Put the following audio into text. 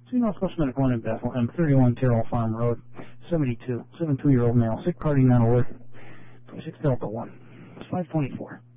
See Northwest Medical in Bethlehem, 31 Terrell Farm Road, 72-year-old male, sick party not alert, 26 Delta 1, it's 524.